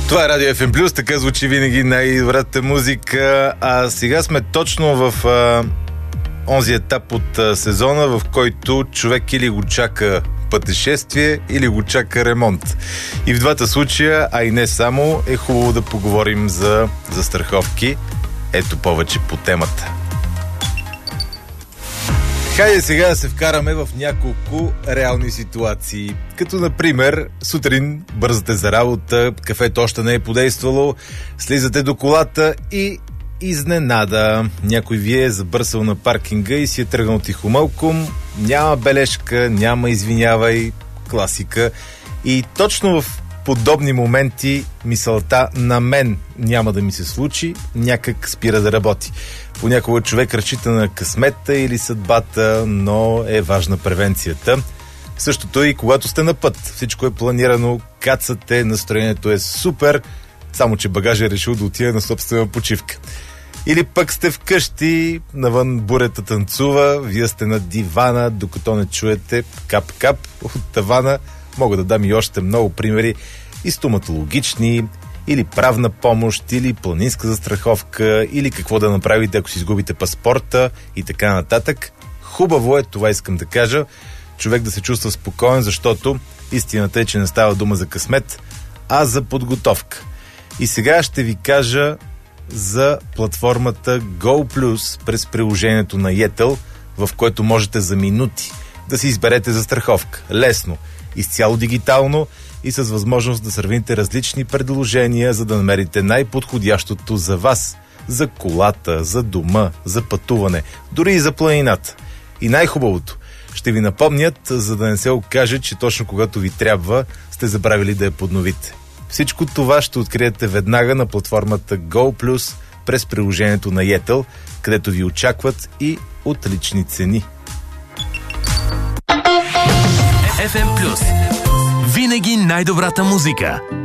Това е Радио FM+, така звучи винаги най-добрата музика. А сега сме точно в онзи етап от сезона, в който човек или го чака пътешествие, или го чака ремонт. И в двата случая, а и не само, е хубаво да поговорим за застраховки. Ето повече по темата. Хайде сега да се вкараме в няколко реални ситуации. Като, например, сутрин бързате за работа, кафето още не е подействало, слизате до колата и изненада. Някой ви е забърсал на паркинга и си е тръгнал тихомълком. Няма бележка, няма извинявай, класика. И точно в подобни моменти мисълта на мен няма да ми се случи, някак спира да работи. Понякога човек разчита на късмета или съдбата, но е важна превенцията. Същото е и когато сте на път. Всичко е планирано, кацате, настроението е супер, само че багажът е решил да отиде на собствена почивка. Или пък сте вкъщи, навън бурята танцува, вие сте на дивана, докато не чуете кап-кап от тавана. Мога да дам и още много примери, и стоматологични, или правна помощ, или планинска застраховка, или какво да направите, ако си изгубите паспорта и така нататък. Хубаво е, това искам да кажа, човек да се чувства спокоен, защото истината е, че не става дума за късмет, а за подготовка. И сега ще ви кажа за платформата GoPlus през приложението на Yettel, в което можете за минути да си изберете застраховка. Лесно, изцяло дигитално и с възможност да сравните различни предложения, за да намерите най-подходящото за вас, за колата, за дома, за пътуване, дори и за планината. И най-хубавото, ще ви напомнят, за да не се окаже, че точно когато ви трябва, сте забравили да я подновите. Всичко това ще откриете веднага на платформата GoPlus през приложението на Yettel, където ви очакват и отлични цени. FM+. Винаги най-добрата музика.